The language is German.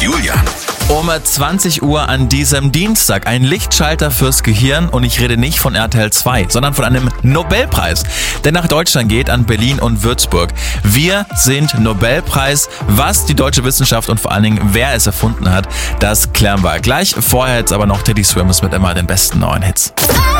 Julian. Um 20 Uhr an diesem Dienstag ein Lichtschalter fürs Gehirn und ich rede nicht von RTL 2, sondern von einem Nobelpreis, der nach Deutschland geht, an Berlin und Würzburg. Wir sind Nobelpreis. Was die deutsche Wissenschaft und vor allen Dingen wer es erfunden hat, das klären wir gleich. Vorher jetzt aber noch Teddy Swims mit immer den besten neuen Hits.